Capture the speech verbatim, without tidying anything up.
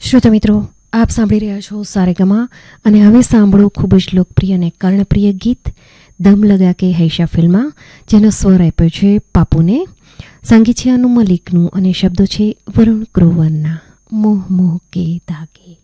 શ્રોતા મિત્રો, આપ સાંભળી રહ્યા છો સારેગામા અને હવે સાંભળો ખૂબ જ લોકપ્રિય અને કર્ણપ્રિય ગીત દમ લગા કે હૈશા ફિલ્મમાં, જેનો સ્વર આપ્યો છે પાપુને, સંગીત છે અનુ મલિકનું અને શબ્દો છે વરુણ ગ્રોવરના. મોહ મોહ કે ધાગે.